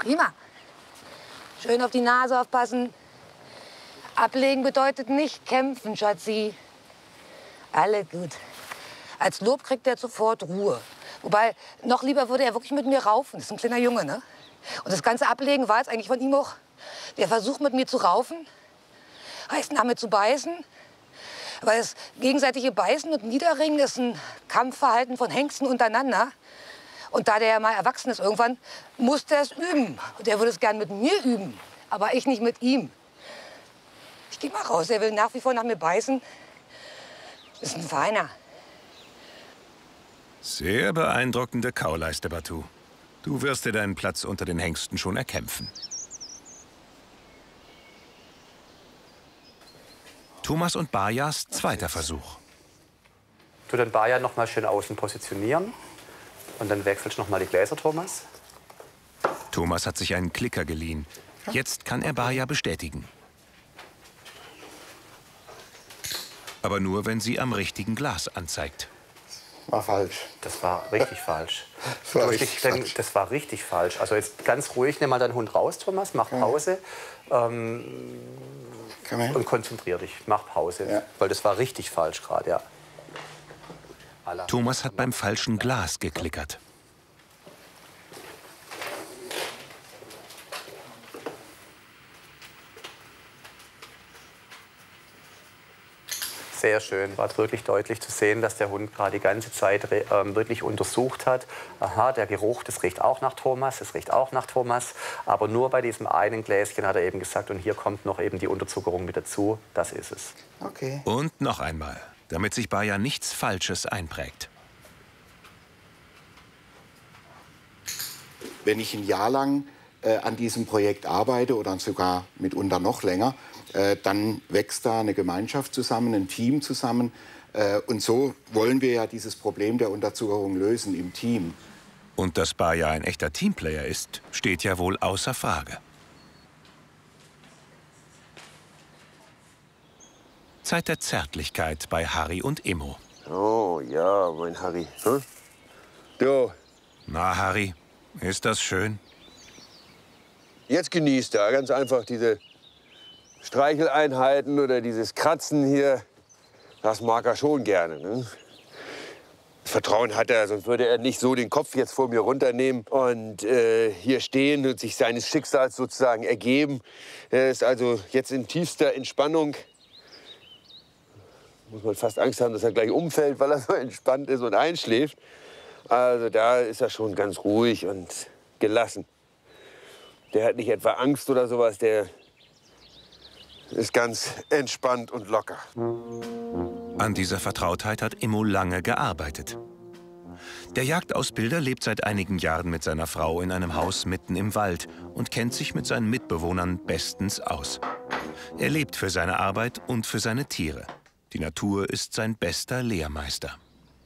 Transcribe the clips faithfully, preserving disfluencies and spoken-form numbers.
Prima. Schön auf die Nase aufpassen. Ablegen bedeutet nicht kämpfen, Schatzi. Alle gut. Als Lob kriegt er sofort Ruhe. Wobei, noch lieber würde er wirklich mit mir raufen. Das ist ein kleiner Junge, ne? Und das ganze Ablegen war jetzt eigentlich von ihm auch der Versuch, mit mir zu raufen. Heißt, nach mir zu beißen. Weil das gegenseitige Beißen und Niederringen ist ein Kampfverhalten von Hengsten untereinander. Und da der ja mal erwachsen ist irgendwann, musste er es üben. Und er würde es gern mit mir üben, aber ich nicht mit ihm. Ich geh mal raus, er will nach wie vor nach mir beißen. Ist ein Feiner. Sehr beeindruckende Kauleiste, Batu. Du wirst dir deinen Platz unter den Hengsten schon erkämpfen. Thomas und Bajas zweiter Versuch. Tu den Baja noch mal schön außen positionieren. Und dann wechselst du noch mal die Gläser, Thomas. Thomas hat sich einen Klicker geliehen. Jetzt kann er Baja bestätigen. Aber nur, wenn sie am richtigen Glas anzeigt. War falsch. Das war richtig falsch. Das war, richtig falsch. Das war richtig falsch. Also jetzt ganz ruhig, nimm mal deinen Hund raus, Thomas, mach Pause. Ja. Ähm, und konzentrier dich, mach Pause. Ja. Weil das war richtig falsch gerade, ja. Thomas hat beim falschen Glas geklickert. Sehr schön. War wirklich deutlich zu sehen, dass der Hund gerade die ganze Zeit äh, wirklich untersucht hat. Aha, der Geruch, das riecht auch nach Thomas, das riecht auch nach Thomas. Aber nur bei diesem einen Gläschen hat er eben gesagt, und hier kommt noch eben die Unterzuckerung mit dazu. Das ist es. Okay. Und noch einmal, damit sich Baja nichts Falsches einprägt. Wenn ich ein Jahr lang äh, an diesem Projekt arbeite oder sogar mitunter noch länger, äh, dann wächst da eine Gemeinschaft zusammen, ein Team zusammen. Äh, und so wollen wir ja dieses Problem der Unterzuckerung lösen im Team. Und dass Baja ein echter Teamplayer ist, steht ja wohl außer Frage. Zeit der Zärtlichkeit bei Harry und Immo. Oh ja, mein Harry. Hm? Du. Na, Harry, ist das schön? Jetzt genießt er ganz einfach diese Streicheleinheiten oder dieses Kratzen hier. Das mag er schon gerne. Ne? Vertrauen hat er, sonst würde er nicht so den Kopf jetzt vor mir runternehmen und äh, hier stehen und sich seines Schicksals sozusagen ergeben. Er ist also jetzt in tiefster Entspannung. Muss man fast Angst haben, dass er gleich umfällt, weil er so entspannt ist und einschläft. Also da ist er schon ganz ruhig und gelassen. Der hat nicht etwa Angst oder sowas, der ist ganz entspannt und locker. An dieser Vertrautheit hat Immo lange gearbeitet. Der Jagdausbilder lebt seit einigen Jahren mit seiner Frau in einem Haus mitten im Wald und kennt sich mit seinen Mitbewohnern bestens aus. Er lebt für seine Arbeit und für seine Tiere. Die Natur ist sein bester Lehrmeister.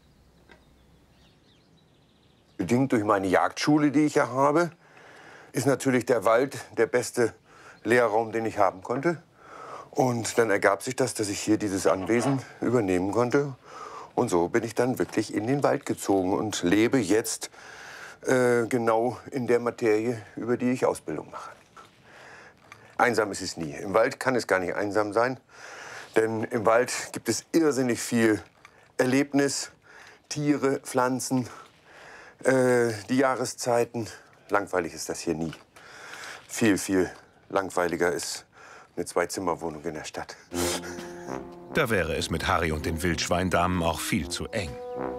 Bedingt durch meine Jagdschule, die ich ja habe, ist natürlich der Wald der beste Lehrraum, den ich haben konnte. Und dann ergab sich das, dass ich hier dieses Anwesen übernehmen konnte. Und so bin ich dann wirklich in den Wald gezogen und lebe jetzt äh, genau in der Materie, über die ich Ausbildung mache. Einsam ist es nie. Im Wald kann es gar nicht einsam sein. Denn im Wald gibt es irrsinnig viel Erlebnis, Tiere, Pflanzen, äh, die Jahreszeiten. Langweilig ist das hier nie. Viel, viel langweiliger ist eine Zwei-Zimmer-Wohnung in der Stadt. Da wäre es mit Harry und den Wildschweindamen auch viel zu eng.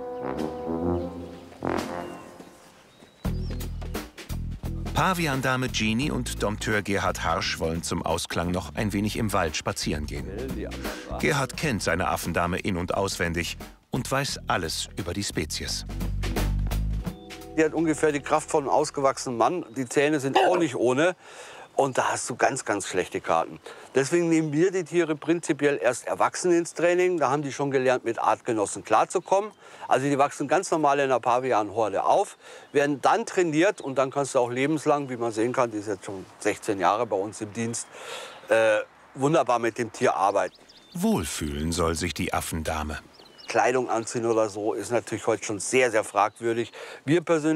Paviandame Jeannie und Dompteur Gerhard Harsch wollen zum Ausklang noch ein wenig im Wald spazieren gehen. Gerhard kennt seine Affendame in- und auswendig und weiß alles über die Spezies. Die hat ungefähr die Kraft von einem ausgewachsenen Mann. Die Zähne sind auch nicht ohne. Und da hast du ganz, ganz schlechte Karten. Deswegen nehmen wir die Tiere prinzipiell erst erwachsen ins Training. Da haben die schon gelernt, mit Artgenossen klarzukommen. Also die wachsen ganz normal in der Pavianhorde auf, werden dann trainiert und dann kannst du auch lebenslang, wie man sehen kann, die ist jetzt schon sechzehn Jahre bei uns im Dienst, äh, wunderbar mit dem Tier arbeiten. Wohlfühlen soll sich die Affendame. Kleidung anziehen oder so ist natürlich heute schon sehr, sehr fragwürdig. Wir persönlich